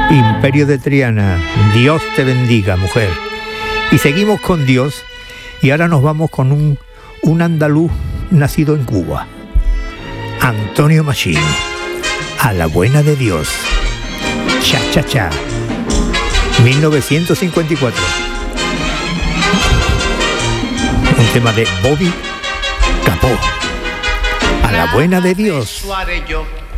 Imperio de Triana, Dios te bendiga, mujer. Y seguimos con Dios, y ahora nos vamos con un andaluz nacido en Cuba, Antonio Machín, A la buena de Dios, cha cha cha, 1954. Un tema de Bobby Capó, A la buena de Dios. Eso haré yo.